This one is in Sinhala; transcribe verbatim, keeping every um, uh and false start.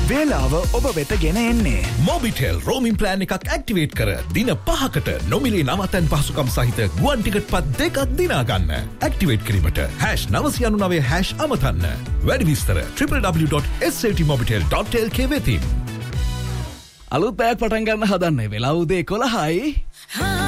වේලාව ඔබ වෙත ගෙන එන්නේ මොබිටෙල් රෝමින් ප්ලෑන් එකක් ඇක්ටිවේට් කර දින පහකට නොමිලේ නවතැන් පහසුකම් සහිත ගුවන් ටිකට් පත් දෙකක් දිනා ගන්න. ඇක්ටිවේට් කිරීමට හැෂ් නවසිය අනු නවය හැෂ් අමතන්න. වැඩි විස්තර W W W dot S L T Mobitel dot L කේ වෙතින්. අලුත් පැයක් පටන් ගන්න හදන්නේ වෙලාව උදේ එකොළහයි.